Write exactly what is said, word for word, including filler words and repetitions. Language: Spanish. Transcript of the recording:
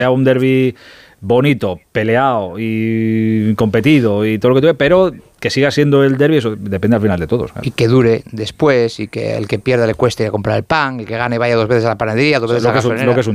sea un derbi bonito, peleado y competido y todo lo que tuve, pero que siga siendo el derbi, eso depende al final de todos. Claro. Y que dure después, y que el que pierda le cueste ir a comprar el pan, y que gane vaya dos veces a la panadería, dos veces a la gasolinera.